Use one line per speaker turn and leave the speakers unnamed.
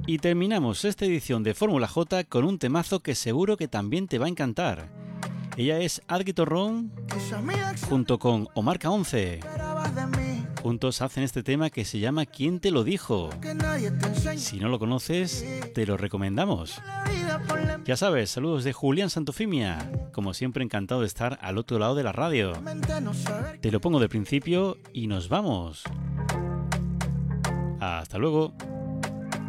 Y terminamos esta edición de Fórmula J con un temazo que seguro que también te va a encantar. Ella es Adri Torrón junto con Omarca 11. Juntos hacen este tema que se llama ¿Quién te lo dijo? Si no lo conoces, te lo recomendamos. Ya sabes, saludos de Julián Santofimia. Como siempre, encantado de estar al otro lado de la radio. Te lo pongo de principio y nos vamos. Hasta luego.